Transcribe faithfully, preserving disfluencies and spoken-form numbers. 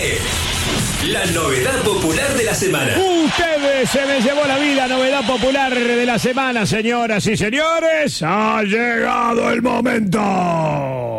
fue la novedad popular de la semana. Ustedes, se me llevó la vida, novedad popular de la semana, señoras y señores. Ha llegado el momento.